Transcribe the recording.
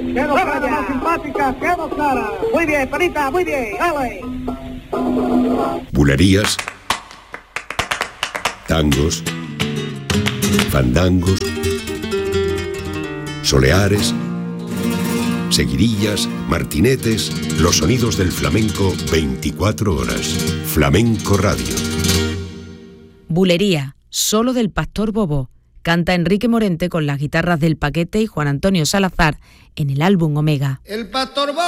¡Qué cara más simpática! ¡Qué cara! Muy bien, Perita, muy bien, ¡ale! Bulerías, tangos, fandangos, soleares, seguidillas, martinetes, los sonidos del flamenco 24 horas. Flamenco Radio. Bulería, solo del Pastor Bobo. Canta Enrique Morente con las guitarras del Paquete y Juan Antonio Salazar en el álbum Omega. El Pastor Bobo